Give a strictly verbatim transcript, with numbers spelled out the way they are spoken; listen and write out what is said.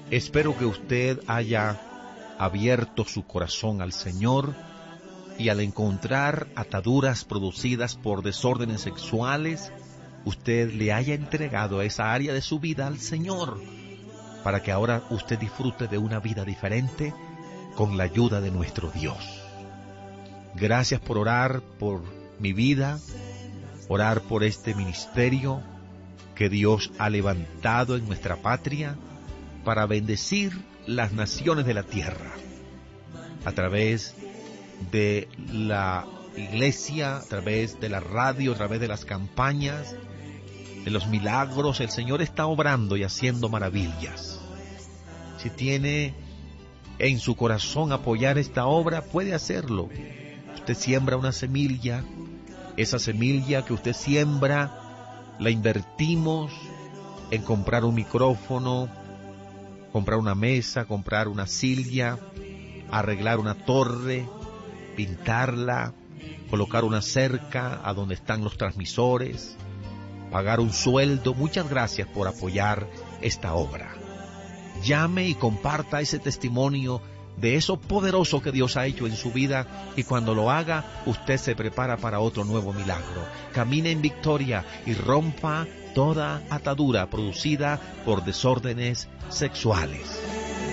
Espero que usted haya abierto su corazón al Señor y al encontrar ataduras producidas por desórdenes sexuales, usted le haya entregado esa área de su vida al Señor para que ahora usted disfrute de una vida diferente con la ayuda de nuestro Dios. Gracias por orar por mi vida, orar por este ministerio que Dios ha levantado en nuestra patria para bendecir las naciones de la tierra a través de la iglesia, a través de la radio, a través de las campañas, de los milagros. El Señor está obrando y haciendo maravillas. Si tiene en su corazón apoyar esta obra, puede hacerlo. Usted siembra una semilla, esa semilla que usted siembra la invertimos en comprar un micrófono, comprar una mesa, comprar una silla, arreglar una torre, pintarla, colocar una cerca a donde están los transmisores, pagar un sueldo. Muchas gracias por apoyar esta obra. Llame y comparta ese testimonio de eso poderoso que Dios ha hecho en su vida, y cuando lo haga, usted se prepara para otro nuevo milagro. Camine en victoria y rompa toda atadura producida por desórdenes sexuales.